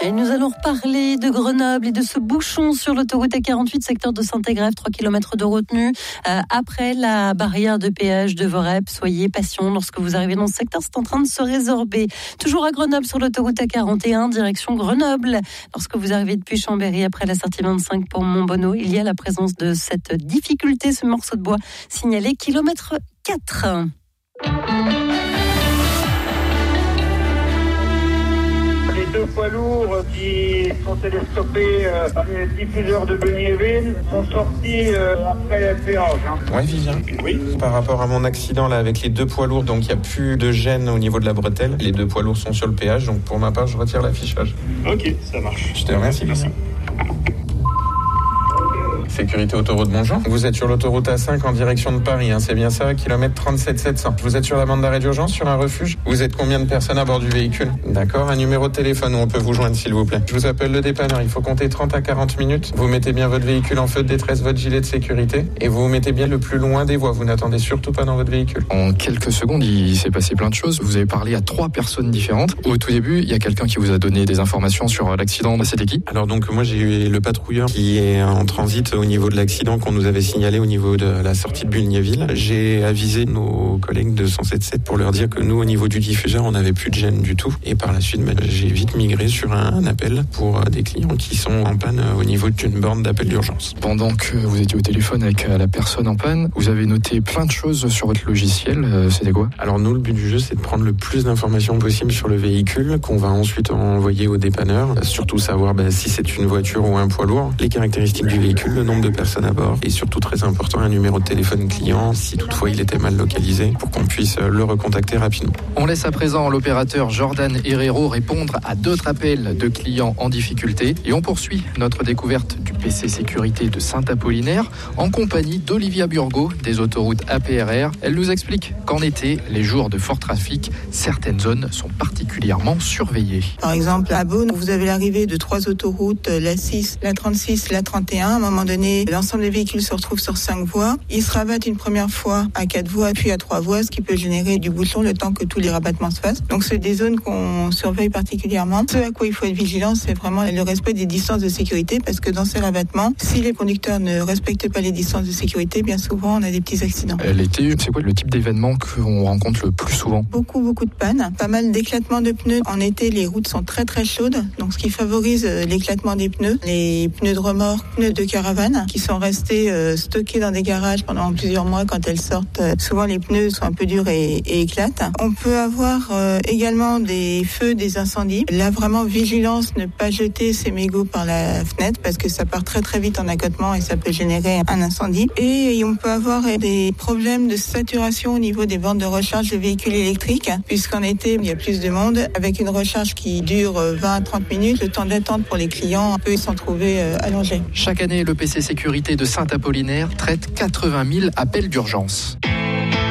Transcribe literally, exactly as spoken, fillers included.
Et nous allons reparler de Grenoble et de ce bouchon sur l'autoroute A quarante-huit, secteur de Saint-Égrève, trois kilomètres de retenue. Euh, après la barrière de péage de Vorep, soyez patients lorsque vous arrivez dans ce secteur, c'est en train de se résorber. Toujours à Grenoble sur l'autoroute A quarante et un, direction Grenoble. Lorsque vous arrivez depuis Chambéry, après la sortie vingt-cinq pour Montbonneau, il y a la présence de cette difficulté, ce morceau de bois signalé kilomètre quatre. Les deux poids lourds qui sont télescopés euh, par les diffuseurs de Benyéville sont sortis euh, après le péage. Hein. Ouais, Vivien. Oui. Par rapport à mon accident là avec les deux poids lourds, donc il n'y a plus de gêne au niveau de la bretelle. Les deux poids lourds sont sur le péage, donc pour ma part, je retire l'affichage. Ok, ça marche. Je te remercie. Merci. Sécurité autoroute Montjean. Vous êtes sur l'autoroute A cinq en direction de Paris, hein, c'est bien ça, kilomètre trente-sept sept cents. Vous êtes sur la bande d'arrêt d'urgence, sur un refuge. Vous êtes combien de personnes à bord du véhicule? D'accord, un numéro de téléphone où on peut vous joindre s'il vous plaît. Je vous appelle le dépanneur, il faut compter trente à quarante minutes. Vous mettez bien votre véhicule en feu de détresse, votre gilet de sécurité et vous vous mettez bien le plus loin des voies. Vous n'attendez surtout pas dans votre véhicule. En quelques secondes, il s'est passé plein de choses. Vous avez parlé à trois personnes différentes. Au tout début, il y a quelqu'un qui vous a donné des informations sur l'accident. C'était qui? Alors donc moi j'ai eu le patrouilleur qui est en transit au niveau de l'accident qu'on nous avait signalé au niveau de la sortie de Bulgnéville. J'ai avisé nos collègues de cent sept sept pour leur dire que nous, au niveau du diffuseur, on n'avait plus de gêne du tout. Et par la suite, bah, j'ai vite migré sur un, un appel pour des clients qui sont en panne au niveau d'une borne d'appel d'urgence. Pendant que vous étiez au téléphone avec la personne en panne, vous avez noté plein de choses sur votre logiciel. Euh, c'était quoi? Alors nous, le but du jeu, c'est de prendre le plus d'informations possible sur le véhicule qu'on va ensuite envoyer au dépanneur. Surtout savoir bah, si c'est une voiture ou un poids lourd, les caractéristiques du véhicule, le nombre de personnes à bord. Et surtout, très important, un numéro de téléphone client, si toutefois il était mal localisé, pour qu'on puisse le recontacter rapidement. On laisse à présent l'opérateur Jordan Herrero répondre à d'autres appels de clients en difficulté. Et on poursuit notre découverte du P C Sécurité de Saint-Apollinaire en compagnie d'Olivia Burgot des autoroutes A P R R. Elle nous explique qu'en été, les jours de fort trafic, certaines zones sont particulièrement surveillées. Par exemple, à Beaune, vous avez l'arrivée de trois autoroutes, la six, la trente-six, la trente et un. À un moment donné, l'ensemble des véhicules se retrouvent sur cinq voies. Ils se rabattent une première fois à quatre voies, puis à trois voies, ce qui peut générer du bouchon le temps que tous les rabattements se fassent. Donc, c'est des zones qu'on surveille particulièrement. Ce à quoi il faut être vigilant, c'est vraiment le respect des distances de sécurité, parce que dans ces rabattements, si les conducteurs ne respectent pas les distances de sécurité, bien souvent, on a des petits accidents. L'été, c'est quoi le type d'événement qu'on rencontre le plus souvent? Beaucoup, beaucoup de pannes. Pas mal d'éclatements de pneus. En été, les routes sont très, très chaudes, donc ce qui favorise l'éclatement des pneus. Les pneus de remorque, pneus de caravane, qui sont restés euh, stockés dans des garages pendant plusieurs mois. Quand elles sortent, euh, souvent les pneus sont un peu durs et, et éclatent. On peut avoir euh, également des feux, des incendies. Là, vraiment, vigilance, ne pas jeter ses mégots par la fenêtre, parce que ça part très très vite en accotement et ça peut générer un incendie. Et on peut avoir des problèmes de saturation au niveau des bornes de recharge de véhicules électriques, puisqu'en été, il y a plus de monde. Avec une recharge qui dure vingt à trente minutes, le temps d'attente pour les clients peut s'en trouver euh, allongé. Chaque année, le P C Sécurité de Saint-Apollinaire traite quatre-vingt mille appels d'urgence.